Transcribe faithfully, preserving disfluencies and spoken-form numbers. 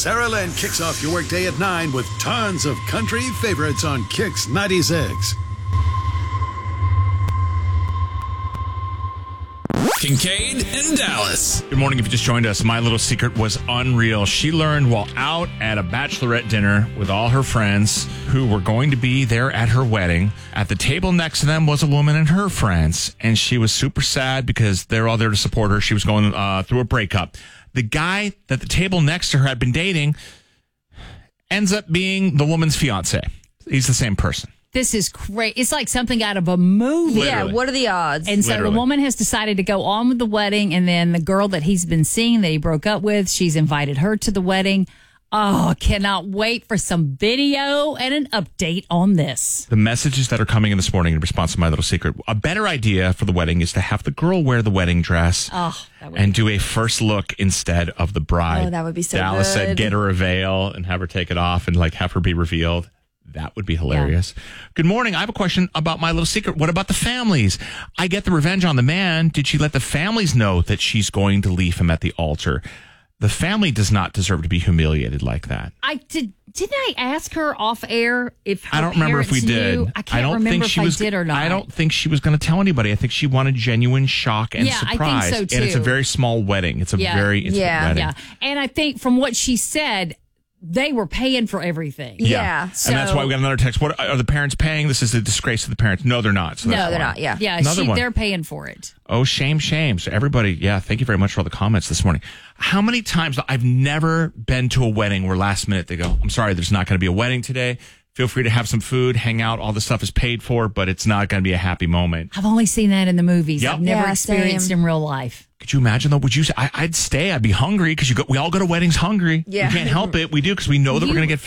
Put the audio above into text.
Sarah Lynn kicks off your workday at nine with tons of country favorites on Kix ninety-six. Kincaid and Dallas. Good morning. If you just joined us, My Little Secret was unreal. She learned while out at a bachelorette dinner with all her friends who were going to be there at her wedding. At the table next to them was a woman and her friends, and she was super sad because they're all there to support her. She was going uh, through a breakup. The guy that the table next to her had been dating ends up being the woman's fiance. He's the same person. This is great. It's like something out of a movie. Literally. Yeah, what are the odds? And so Literally. the woman has decided to go on with the wedding, and then the girl that he's been seeing that he broke up with, she's invited her to the wedding. Oh, cannot wait for some video and an update on this. The messages that are coming in this morning in response to My Little Secret. A better idea for the wedding is to have the girl wear the wedding dress Oh, that would and do a first look instead of the bride. Oh, that would be so Dallas good. said get her a veil and have her take it off and like have her be revealed. That would be hilarious. Yeah. Good morning. I have a question about My Little Secret. What about the families? I get the revenge on the man. Did she let the families know that she's going to leave him at the altar? The family does not deserve to be humiliated like that. I did. Didn't I ask her off air if her I don't remember if we parents did. knew? I can't I don't remember think if she I was, did or not. I don't think she was going to tell anybody. I think she wanted genuine shock and Yeah, I think surprise. so, And it's a too. very small wedding. It's a Yeah. very intimate Yeah. wedding. Yeah, and I think from what she said, they were paying for everything. Yeah. And that's So- why we got another text. What are the parents paying? This is a disgrace to the parents. No, they're not. So No, that's they're why. not. Yeah. Yeah, Another she, one. they're paying for it. Oh, shame, shame. So everybody, yeah, thank you very much for all the comments this morning. How many times, I've never been to a wedding where last minute they go, I'm sorry, there's not going to be a wedding today. Feel free to have some food, hang out. All the stuff is paid for, but it's not going to be a happy moment. I've only seen that in the movies. Yep. I've never Yeah, experienced same. in real life. Could you imagine though? Would you say, I, I'd stay. I'd be hungry because you go, we all go to weddings hungry. Yeah. We can't help it. We do because we know that You- we're going to get